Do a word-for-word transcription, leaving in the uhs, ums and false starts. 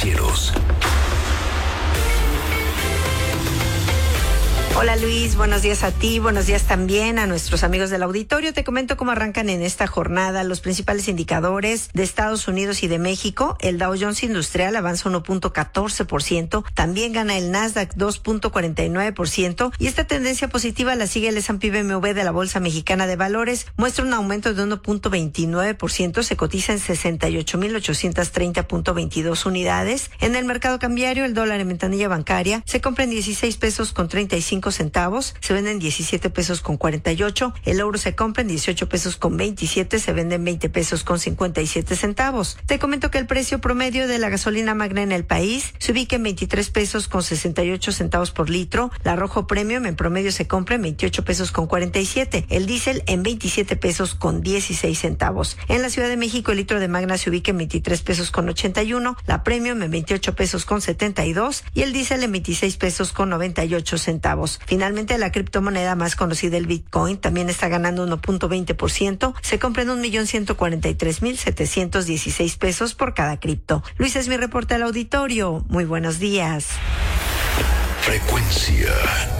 financieros. Hola Luis, buenos días a ti, buenos días también a nuestros amigos del auditorio. Te comento cómo arrancan en esta jornada los principales indicadores de Estados Unidos y de México. El Dow Jones Industrial avanza uno punto catorce por ciento, también gana el Nasdaq dos punto cuarenta y nueve por ciento y esta tendencia positiva la sigue el S and P B M V de la Bolsa Mexicana de Valores, muestra un aumento de uno punto veintinueve por ciento, se cotiza en sesenta y ocho mil ochocientos treinta punto veintidós unidades. En el mercado cambiario, el dólar en ventanilla bancaria se compra en dieciséis pesos con treinta y cinco centavos, se vende en diecisiete pesos con cuarenta y ocho, el euro se compra en dieciocho pesos con veintisiete, se vende en veinte pesos con cincuenta y siete centavos. Te comento que el precio promedio de la gasolina magna en el país se ubica en veintitrés pesos con sesenta y ocho centavos por litro, la Rojo Premium en promedio se compra en veintiocho pesos con cuarenta y siete, el diésel en veintisiete pesos con dieciséis centavos. En la Ciudad de México el litro de magna se ubica en veintitrés pesos con ochenta y uno, la Premium en veintiocho pesos con setenta y dos y el diésel en veintiséis pesos con noventa y ocho centavos. Finalmente, la criptomoneda más conocida, el Bitcoin, también está ganando uno punto veinte por ciento. Se compra en un millón ciento cuarenta y tres mil setecientos dieciséis pesos por cada cripto. Luis, es mi reporte al auditorio. Muy buenos días. Frecuencia